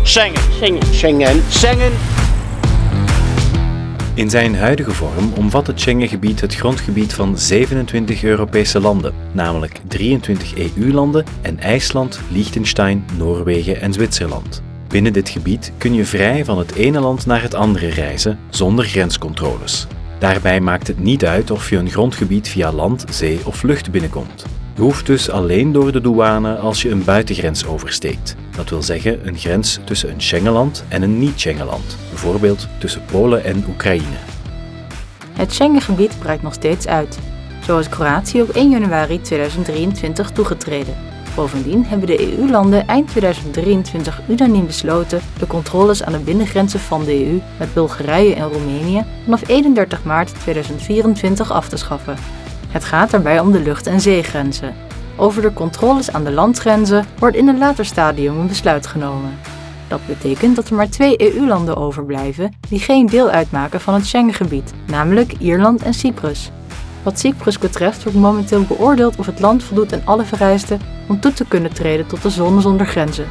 Schengen. In zijn huidige vorm omvat het Schengengebied het grondgebied van 27 Europese landen, namelijk 23 EU-landen en IJsland, Liechtenstein, Noorwegen en Zwitserland. Binnen dit gebied kun je vrij van het ene land naar het andere reizen, zonder grenscontroles. Daarbij maakt het niet uit of je een grondgebied via land, zee of lucht binnenkomt. Je hoeft dus alleen door de douane als je een buitengrens oversteekt. Dat wil zeggen een grens tussen een Schengenland en een niet-Schengenland, bijvoorbeeld tussen Polen en Oekraïne. Het Schengengebied breidt nog steeds uit. Zo is Kroatië op 1 januari 2023 toegetreden. Bovendien hebben de EU-landen eind 2023 unaniem besloten de controles aan de binnengrenzen van de EU met Bulgarije en Roemenië vanaf 31 maart 2024 af te schaffen. Het gaat daarbij om de lucht- en zeegrenzen. Over de controles aan de landgrenzen wordt in een later stadium een besluit genomen. Dat betekent dat er maar 2 EU-landen overblijven die geen deel uitmaken van het Schengengebied, namelijk Ierland en Cyprus. Wat Cyprus betreft wordt momenteel beoordeeld of het land voldoet aan alle vereisten om toe te kunnen treden tot de zone zonder grenzen.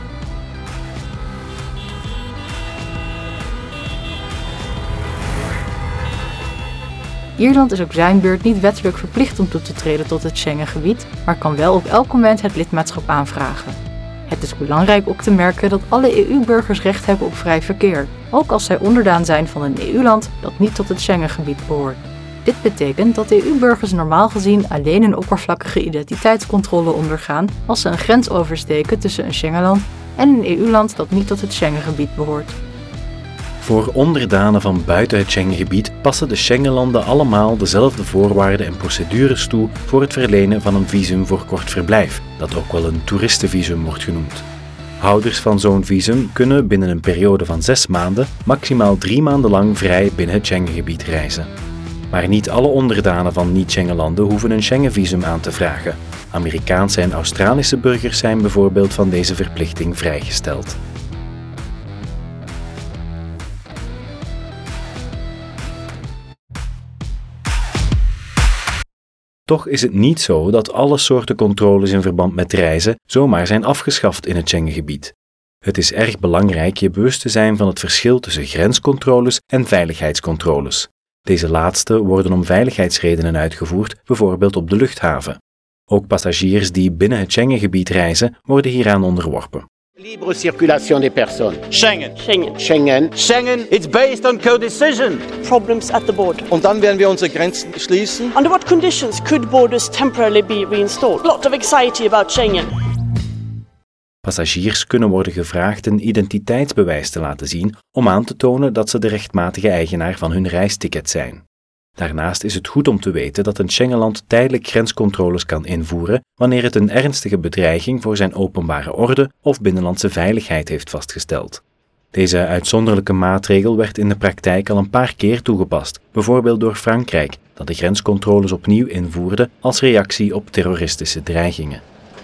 Ierland is op zijn beurt niet wettelijk verplicht om toe te treden tot het Schengengebied, maar kan wel op elk moment het lidmaatschap aanvragen. Het is belangrijk ook te merken dat alle EU-burgers recht hebben op vrij verkeer, ook als zij onderdaan zijn van een EU-land dat niet tot het Schengengebied behoort. Dit betekent dat EU-burgers normaal gezien alleen een oppervlakkige identiteitscontrole ondergaan als ze een grens oversteken tussen een Schengenland en een EU-land dat niet tot het Schengengebied behoort. Voor onderdanen van buiten het Schengengebied passen de Schengenlanden allemaal dezelfde voorwaarden en procedures toe voor het verlenen van een visum voor kort verblijf, dat ook wel een toeristenvisum wordt genoemd. Houders van zo'n visum kunnen binnen een periode van 6 maanden maximaal 3 maanden lang vrij binnen het Schengengebied reizen. Maar niet alle onderdanen van niet-Schengenlanden hoeven een Schengenvisum aan te vragen. Amerikaanse en Australische burgers zijn bijvoorbeeld van deze verplichting vrijgesteld. Toch is het niet zo dat alle soorten controles in verband met reizen zomaar zijn afgeschaft in het Schengengebied. Het is erg belangrijk je bewust te zijn van het verschil tussen grenscontroles en veiligheidscontroles. Deze laatste worden om veiligheidsredenen uitgevoerd, bijvoorbeeld op de luchthaven. Ook passagiers die binnen het Schengengebied reizen, worden hieraan onderworpen. Libre circulation des personnes. Schengen. It's based on co-decision. Problems at the border. Und dann werden wir unsere Grenzen schließen. Under what conditions could borders temporarily be reinstalled? Lot of anxiety about Schengen. Passagiers kunnen worden gevraagd een identiteitsbewijs te laten zien om aan te tonen dat ze de rechtmatige eigenaar van hun reisticket zijn. Daarnaast is het goed om te weten dat een Schengenland tijdelijk grenscontroles kan invoeren wanneer het een ernstige bedreiging voor zijn openbare orde of binnenlandse veiligheid heeft vastgesteld. Deze uitzonderlijke maatregel werd in de praktijk al een paar keer toegepast, bijvoorbeeld door Frankrijk, dat de grenscontroles opnieuw invoerde als reactie op terroristische dreigingen.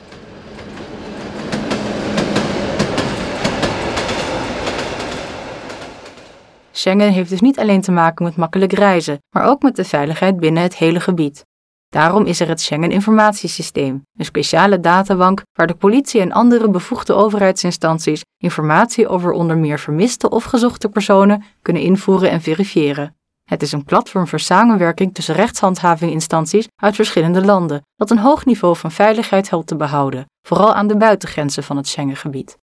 Schengen heeft dus niet alleen te maken met makkelijk reizen, maar ook met de veiligheid binnen het hele gebied. Daarom is er het Schengen-informatiesysteem, een speciale databank waar de politie en andere bevoegde overheidsinstanties informatie over onder meer vermiste of gezochte personen kunnen invoeren en verifiëren. Het is een platform voor samenwerking tussen rechtshandhavinginstanties uit verschillende landen, dat een hoog niveau van veiligheid helpt te behouden, vooral aan de buitengrenzen van het Schengengebied.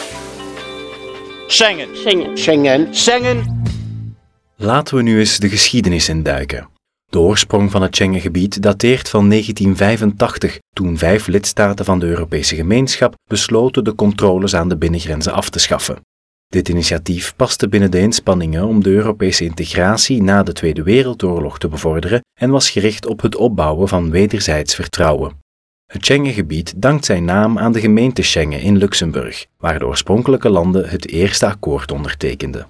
Schengen. Laten we nu eens de geschiedenis induiken. De oorsprong van het Schengengebied dateert van 1985, toen 5 lidstaten van de Europese gemeenschap besloten de controles aan de binnengrenzen af te schaffen. Dit initiatief paste binnen de inspanningen om de Europese integratie na de Tweede Wereldoorlog te bevorderen en was gericht op het opbouwen van wederzijds vertrouwen. Het Schengengebied dankt zijn naam aan de gemeente Schengen in Luxemburg, waar de oorspronkelijke landen het eerste akkoord ondertekenden.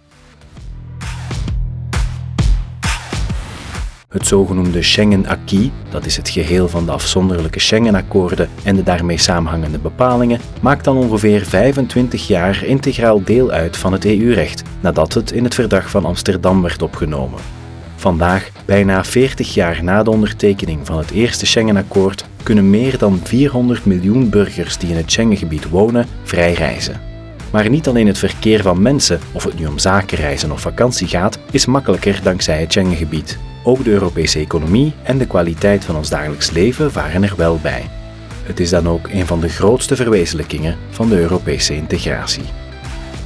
Het zogenoemde Schengen-acquis, dat is het geheel van de afzonderlijke Schengen-akkoorden en de daarmee samenhangende bepalingen, maakt dan ongeveer 25 jaar integraal deel uit van het EU-recht, nadat het in het Verdrag van Amsterdam werd opgenomen. Vandaag, bijna 40 jaar na de ondertekening van het eerste Schengen-akkoord, kunnen meer dan 400 miljoen burgers die in het Schengengebied wonen vrij reizen. Maar niet alleen het verkeer van mensen, of het nu om zakenreizen of vakantie gaat, is makkelijker dankzij het Schengengebied. Ook de Europese economie en de kwaliteit van ons dagelijks leven varen er wel bij. Het is dan ook een van de grootste verwezenlijkingen van de Europese integratie.